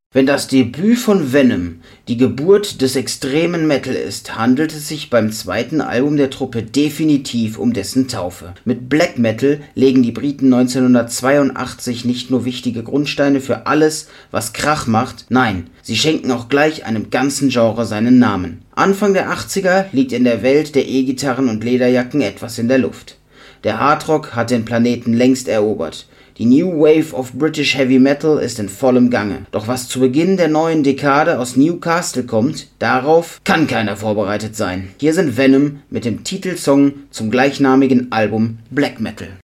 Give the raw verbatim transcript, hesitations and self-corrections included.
Wenn das Debüt von Venom die Geburt des extremen Metal ist, handelt es sich beim zweiten Album der Truppe definitiv um dessen Taufe. Mit Black Metal legen die Briten neunzehnhundertzweiundachtzig nicht nur wichtige Grundsteine für alles, was Krach macht, nein, sie schenken auch gleich einem ganzen Genre seinen Namen. Anfang der achtziger liegt in der Welt der E-Gitarren und Lederjacken etwas in der Luft. Der Hardrock hat den Planeten längst erobert. Die New Wave of British Heavy Metal ist in vollem Gange. Doch was zu Beginn der neuen Dekade aus Newcastle kommt, darauf kann keiner vorbereitet sein. Hier sind Venom mit dem Titelsong zum gleichnamigen Album Black Metal.